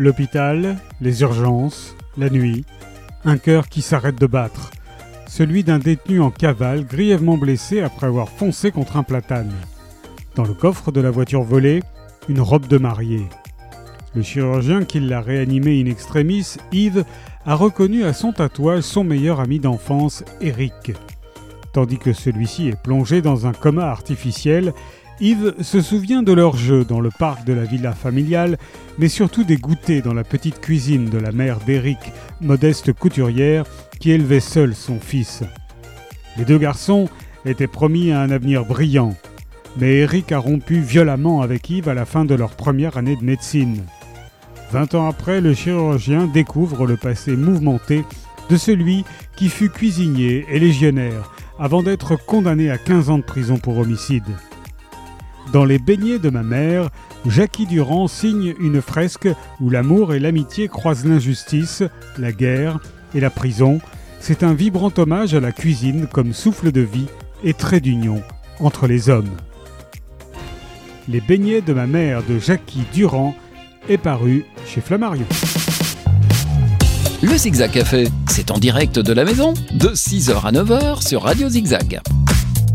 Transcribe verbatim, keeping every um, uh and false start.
L'hôpital, les urgences, la nuit, un cœur qui s'arrête de battre. Celui d'un détenu en cavale grièvement blessé après avoir foncé contre un platane. Dans le coffre de la voiture volée, une robe de mariée. Le chirurgien qui l'a réanimé in extremis, Yves, a reconnu à son tatouage son meilleur ami d'enfance, Eric. Tandis que celui-ci est plongé dans un coma artificiel, Yves se souvient de leurs jeux dans le parc de la villa familiale, mais surtout des goûters dans la petite cuisine de la mère d'Eric, modeste couturière, qui élevait seule son fils. Les deux garçons étaient promis à un avenir brillant, mais Eric a rompu violemment avec Yves à la fin de leur première année de médecine. Vingt ans après, le chirurgien découvre le passé mouvementé de celui qui fut cuisinier et légionnaire, avant d'être condamné à quinze ans de prison pour homicide. Dans Les beignets de ma mère, Jackie Durand signe une fresque où l'amour et l'amitié croisent l'injustice, la guerre et la prison. C'est un vibrant hommage à la cuisine comme souffle de vie et trait d'union entre les hommes. Les beignets de ma mère de Jackie Durand est paru chez Flammarion. Le Zigzag Café, c'est en direct de la maison, de six heures à neuf heures sur Radio Zigzag.